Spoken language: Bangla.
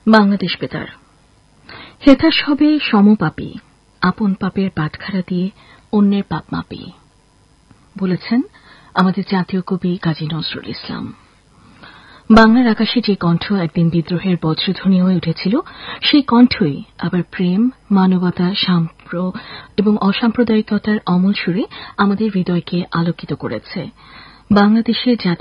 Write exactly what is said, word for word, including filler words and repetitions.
বাংলাদেশ বেতার। হেতাশ হবে সমপাপী, আপন পাপের বাটখারা দিয়ে অন্যের পাপ মাপি, বলেছেন আমাদের জাতীয় কবি কাজী নজরুল ইসলাম। বাংলার আকাশে যে কণ্ঠ একদিন বিদ্রোহের বজ্রধ্বনি হয়ে উঠেছিল, সেই কণ্ঠই আবার প্রেম, মানবতা, সাম্প্র এবং অসাম্প্রদায়িকতার অমল সুরে আমাদের হৃদয়কে আলোকিত করেছে। বাংলাদেশের